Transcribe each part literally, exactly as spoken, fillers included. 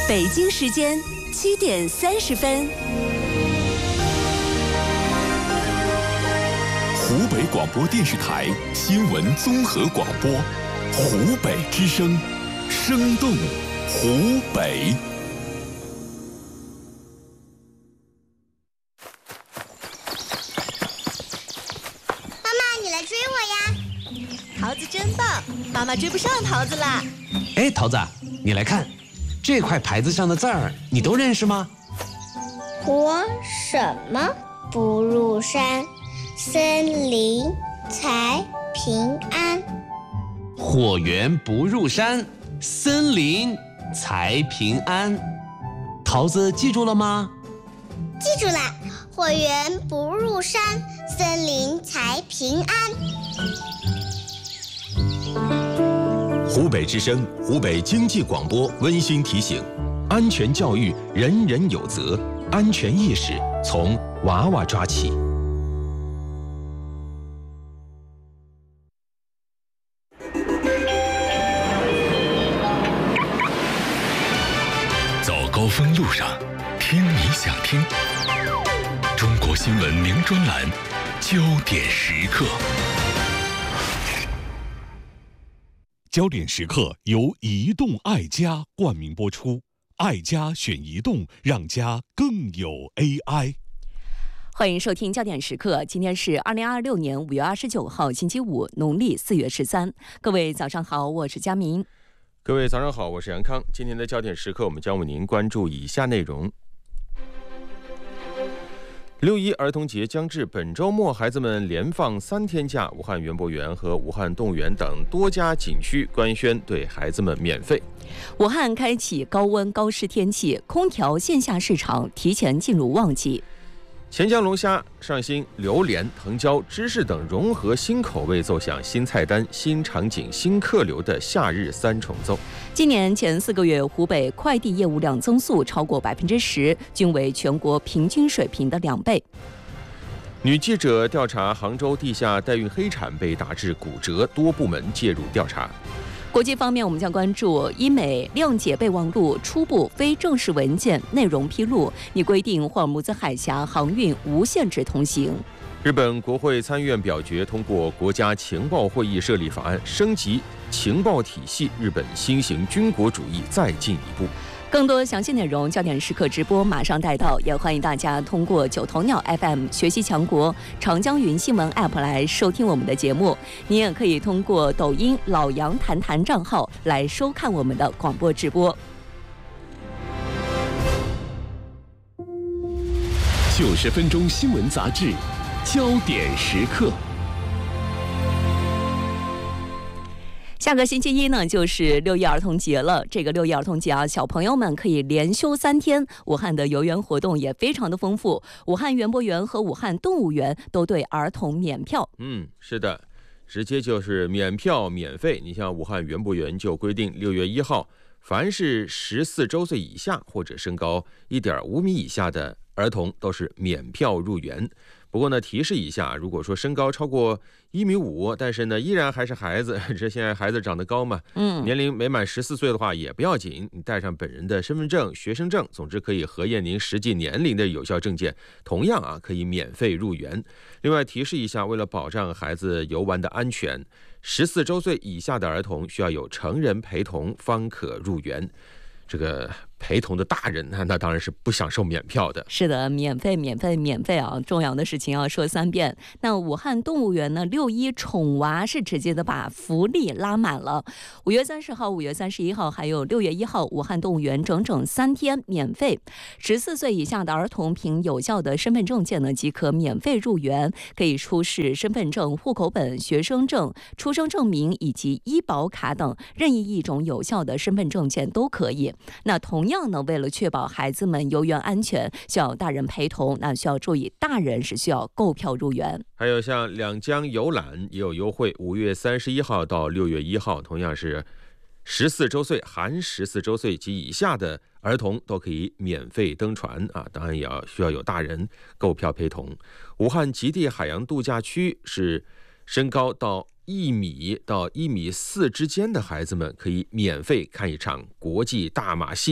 北京时间七点三十分。 湖北广播电视台新闻综合广播，湖北之声，生动湖北。 妈妈，你来追我呀！ 桃子真棒，妈妈追不上桃子啦。 哎，桃子，你来看，这块牌子上的字儿，你都认识吗？ 我什么不入山，森林才平安。 火源不入山，森林才平安。桃子记住了吗？ 记住了，火源不入山，森林才平安。 湖北之声、湖北经济广播温馨提醒：安全教育人人有责，安全意识从娃娃抓起。 走高峰路上，听你想听。中国新闻名专栏，焦点时刻。焦点时刻由移动爱家冠名播出，爱家选移动，让家更有 A I。 欢迎收听焦点时刻，今天是二零二六年五月二十九号，星期五，农历四月十三。各位早上好，我是佳明。 各位早上好，我是杨康。今天的焦点时刻，我们将为您关注以下内容。六一儿童节将至，本周末孩子们连放三天假，武汉园博园和武汉动物园等多家景区官宣对孩子们免费。 武汉开启高温高湿天气，空调线下市场提前进入旺季。 钱江龙虾、上新、榴莲、藤椒、芝士等融合新口味奏响新菜单、新场景、新客流的夏日三重奏。 今年前四个月，湖北快递业务量增速超过百分之十，均为全国平均水平的两倍。 女记者调查杭州地下代孕黑产被打致骨折，多部门介入调查。 国际方面，我们将关注医美谅解备忘录初步非正式文件内容披露，拟规定霍尔木兹海峡航运无限制通行。 日本国会参议院表决通过国家情报会议设立法案，升级情报体系，日本新型军国主义再进一步。 更多详细内容，焦点时刻直播马上带到，也欢迎大家通过九头鸟 F M 学习强国长江云新闻 App 来收听我们的节目。您也可以通过抖音老杨谈谈账号来收看我们的广播直播。 九十分钟新闻杂志，焦点时刻。 下个星期一呢，就是六一儿童节了。这个六一儿童节啊，小朋友们可以连休三天。武汉的游园活动也非常的丰富，武汉园博园和武汉动物园都对儿童免票。 嗯，是的，直接就是免票免费。你像武汉园博园就规定，六月一号，凡是十四周岁以下或者身高一点五米以下的儿童都是免票入园。不过呢，提示一下，如果说身高超过一米五，但是呢依然还是孩子，这现在孩子长得高嘛，嗯，年龄没满十四岁的话也不要紧，你带上本人的身份证、学生证，总之可以核验您实际年龄的有效证件，同样啊可以免费入园。另外提示一下，为了保障孩子游玩的安全，十四周岁以下的儿童需要有成人陪同方可入园。这个陪同的大人呢，那当然是不享受免票的。 是的，免费免费免费啊！重要的事情要说三遍。那武汉动物园呢，六一宠娃是直接的把福利拉满了。五月三十号、五月三十一号还有六月一号，武汉动物园整整三天免费。十四岁以下的儿童凭有效的身份证件呢，即可免费入园，可以出示身份证、户口本、学生证、出生证明以及医保卡等任意一种有效的身份证件都可以。那同样呢，为了确保孩子们游园安全，需要大人陪同，那需要注意，大人是需要购票入园。 还有像两江游览也有优惠，五月三十一号到六月一号，同样是十四周岁含十四周岁及以下的儿童都可以免费登船啊，当然也要需要有大人购票陪同。武汉极地海洋度假区是身高到一米到一米四之间的孩子们可以免费看一场国际大马戏，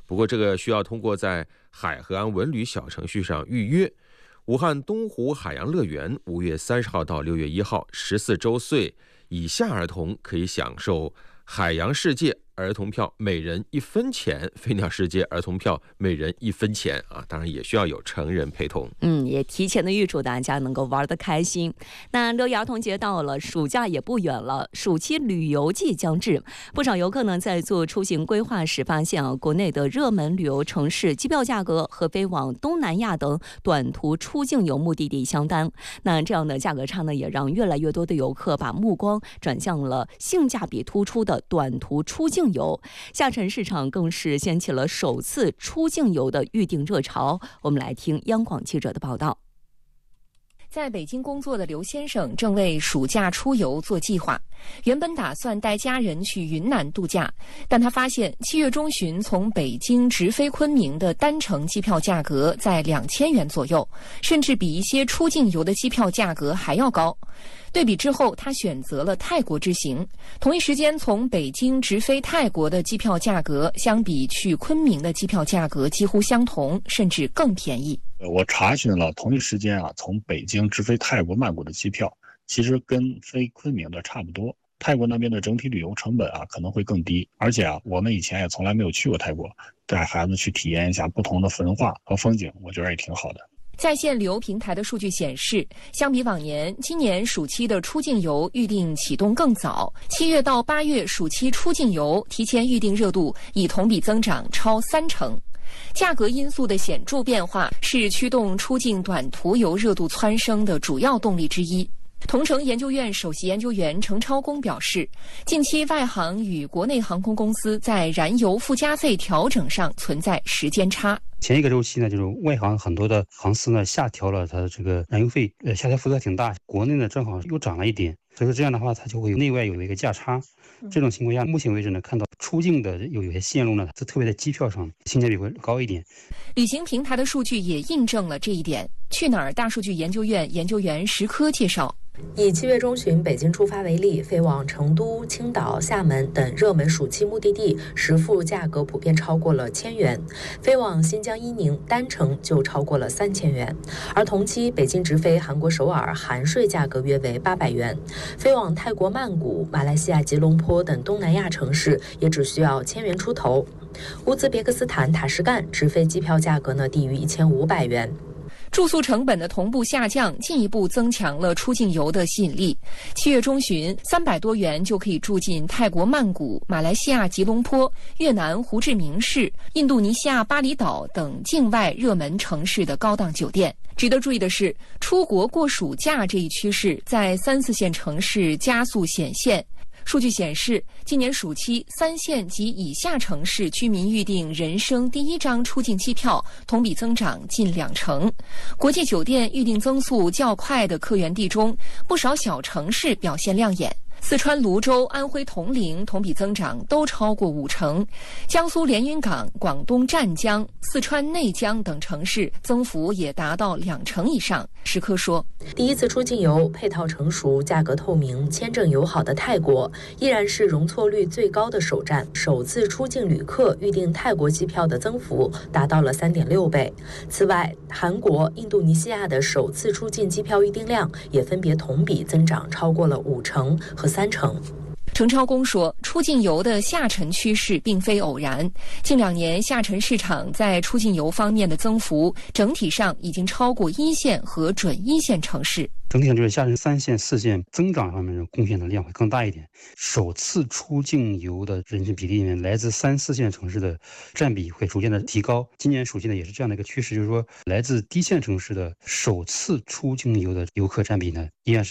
不过这个需要通过在海河岸文旅小程序上预约。武汉东湖海洋乐园五月三十号到六月一号，十四周岁以下儿童可以享受海洋世界儿童票每人一分钱，飞鸟世界儿童票每人一分钱啊！当然也需要有成人陪同。 嗯，也提前的预祝大家能够玩得开心。那六一儿童节到了，暑假也不远了，暑期旅游季将至，不少游客呢在做出行规划时发现啊，国内的热门旅游城市机票价格和飞往东南亚等短途出境游目的地相当。那这样的价格差呢，也让越来越多的游客把目光转向了性价比突出的短途出境游。下沉市场更是掀起了首次出境游的预订热潮。我们来听央广记者的报道。 在北京工作的刘先生正为暑假出游做计划，原本打算带家人去云南度假，但他发现七月中旬从北京直飞昆明的单程机票价格在两千元左右，甚至比一些出境游的机票价格还要高。对比之后，他选择了泰国之行。同一时间从北京直飞泰国的机票价格，相比去昆明的机票价格几乎相同，甚至更便宜。 我查询了同一时间啊，从北京直飞泰国曼谷的机票，其实跟飞昆明的差不多。泰国那边的整体旅游成本啊可能会更低，而且啊，我们以前也从来没有去过泰国，带孩子去体验一下不同的文化和风景，我觉得也挺好的。 在线旅游平台的数据显示，相比往年，今年暑期的出境游预订启动更早。七月到八月暑期出境游提前预订热度已同比增长超三成。价格因素的显著变化是驱动出境短途游热度蹿升的主要动力之一。同城研究院首席研究员程超公表示，近期外航与国内航空公司在燃油附加费调整上存在时间差。 前一个周期呢，就是外航很多的航司呢下调了它的这个燃油费，呃，下调幅度挺大。国内呢正好又涨了一点，所以说这样的话，它就会内外有一个价差。这种情况下，目前为止呢，看到出境的有有些线路呢，它特别在机票上性价比会高一点。 旅行平台的数据也印证了这一点。去哪儿大数据研究院研究员石科介绍。 以七月中旬北京出发为例，飞往成都、青岛、厦门等热门暑期目的地，实付价格普遍超过了千元；飞往新疆伊宁单程就超过了三千元。而同期北京直飞韩国首尔含税价格约为八百元，飞往泰国曼谷、马来西亚吉隆坡等东南亚城市也只需要千元出头。乌兹别克斯坦塔什干直飞机票价格呢低于一千五百元。 住宿成本的同步下降，进一步增强了出境游的吸引力。七月中旬，三百多元就可以住进泰国曼谷、马来西亚吉隆坡、越南胡志明市、印度尼西亚巴厘岛等境外热门城市的高档酒店。值得注意的是，出国过暑假这一趋势在三四线城市加速显现。数据显示，今年暑期三线及以下城市居民预订人生第一张出境机票，同比增长近两成。国际酒店预订增速较快的客源地中，不少小城市表现亮眼。四川泸州、安徽铜陵同比增长都超过五成，江苏连云港、广东湛江、四川内江等城市增幅也达到两成以上。石科说， 第一次出境游配套成熟、价格透明、签证友好的泰国，依然是容错率最高的首站。首次出境旅客预订泰国机票的增幅达到了三点六倍。此外，韩国、印度尼西亚的首次出境机票预订量也分别同比增长超过了五成和三成。 程超公说，出境游的下沉趋势并非偶然。近两年，下沉市场在出境游方面的增幅，整体上已经超过一线和准一线城市。 整体上就是下沉三线、四线增长方面的贡献的量会更大一点。首次出境游的人群比例里面，来自三四线城市的占比会逐渐的提高。今年暑期呢也是这样的一个趋势，就是说来自低线城市的首次出境游的游客占比呢，依然是